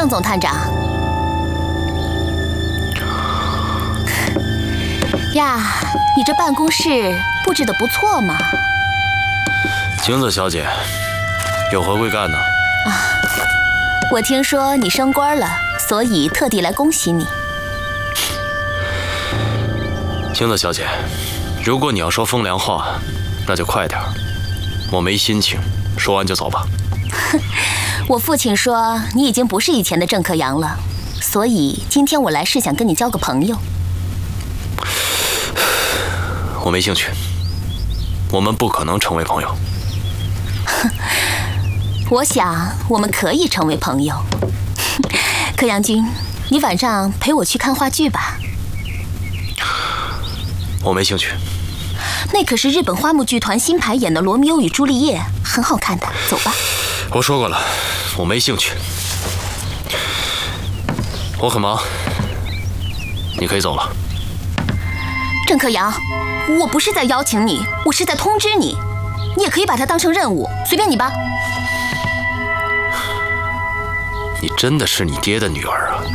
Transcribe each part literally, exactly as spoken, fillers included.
郑总探长。呀，你这办公室布置得不错嘛。 景子小姐，有何贵干呢？ 啊，我听说你升官了，所以特地来恭喜你。 景子小姐，如果你要说风凉话，那就快点儿，我没心情。说完就走吧。 我父亲说你已经不是以前的郑克阳了，所以今天我来是想跟你交个朋友。 我没兴趣，我们不可能成为朋友。 我想我们可以成为朋友。克阳君，你晚上陪我去看话剧吧。 我没兴趣。 那可是日本花木剧团新排演的《罗密欧与朱丽叶》，很好看的。走吧。 我说过了，我没兴趣。我很忙，你可以走了。 郑克阳，我不是在邀请你，我是在通知你。你也可以把它当成任务，随便你吧。 你真的是你爹的女儿啊？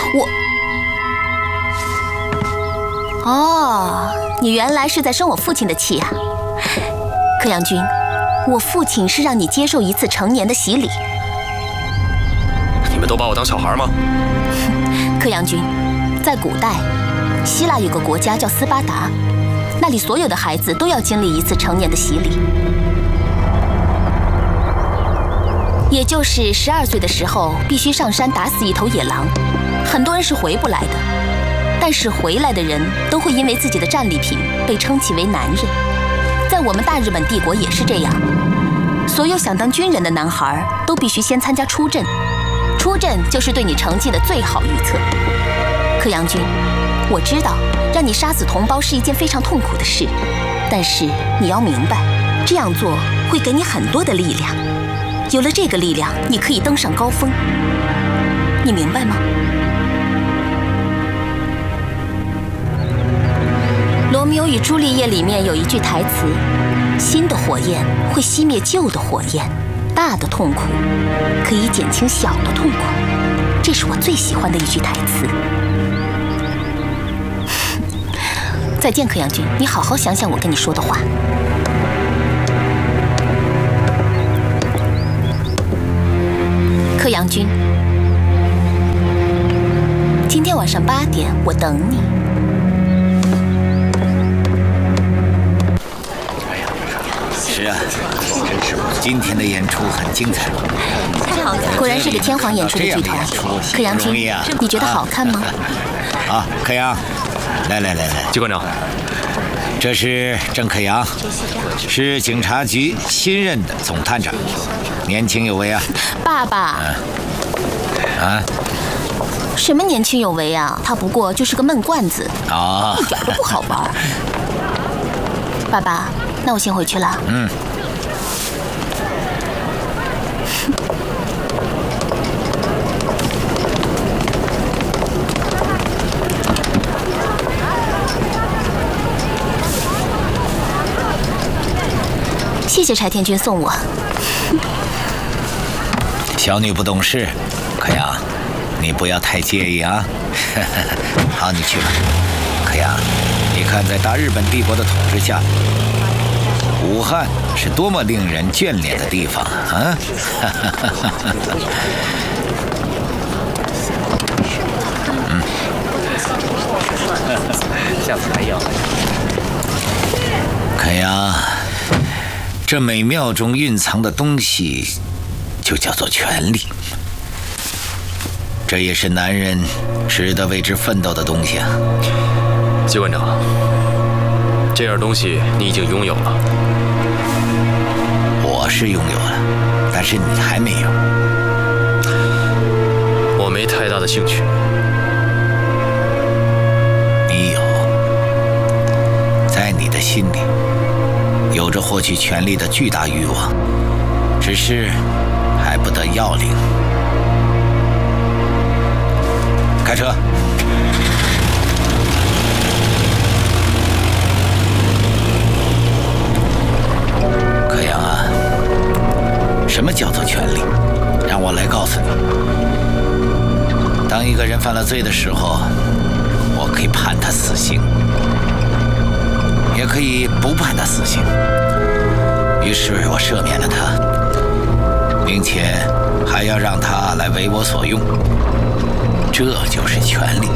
我……哦，你原来是在生我父亲的气啊。克阳君，我父亲是让你接受一次成年的洗礼。 你们都把我当小孩吗？ 克阳君，在古代，希腊有个国家叫斯巴达，那里所有的孩子都要经历一次成年的洗礼，也就是十二岁的时候必须上山打死一头野狼，很多人是回不来的。但是回来的人都会因为自己的战利品被称其为男人，在我们大日本帝国也是这样。所有想当军人的男孩都必须先参加出阵，出阵就是对你成绩的最好预测。克阳君，我知道让你杀死同胞是一件非常痛苦的事，但是你要明白，这样做会给你很多的力量。有了这个力量，你可以登上高峰。你明白吗？《罗密欧与朱丽叶》里面有一句台词：“新的火焰会熄灭旧的火焰，大的痛苦可以减轻小的痛苦。”这是我最喜欢的一句台词。再见，克阳君，你好好想想我跟你说的话。克阳君，今天晚上八点我等你。 是啊，今天的演出很精彩。 果然是个天皇演出的剧团。克阳君，你觉得好看吗？ 啊，克阳，来来来来， 机关长， 这是郑克阳，是警察局新任的总探长，年轻有为啊。 爸爸。 啊？ 什么年轻有为啊？他不过就是个闷罐子， 啊， 一点都不好玩。爸爸。那我先回去了。 嗯。 谢谢柴田君送我。 小女不懂事，克阳，你不要太介意啊。好，你去吧。克阳，你看，在大日本帝国的统治下，武汉是多么令人眷恋的地方啊！嗯，下次还要。克阳，这美妙中蕴藏的东西，就叫做权力。这也是男人值得为之奋斗的东西啊！ 机关长，这样东西你已经拥有了。 我是拥有了，但是你还没有。 我没太大的兴趣。 你有，在你的心里有着获取权力的巨大欲望，只是还不得要领。开车。克阳啊，什么叫做权力？让我来告诉你。 当一个人犯了罪的时候，我可以判他死刑，也可以不判他死刑。于是我赦免了他，并且还要让他来为我所用。这就是权力。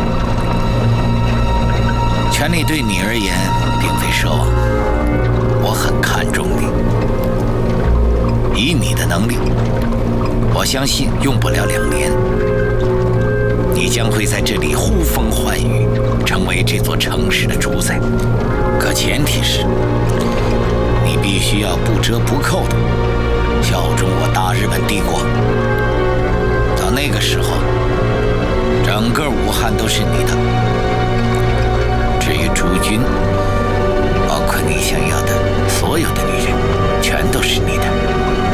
权力对你而言并非奢望，我很看重你。以你的能力，我相信用不了两年，你将会在这里呼风唤雨，成为这座城市的主宰。可前提是，你必须要不折不扣的效忠我大日本帝国。到那个时候，整个武汉都是你的。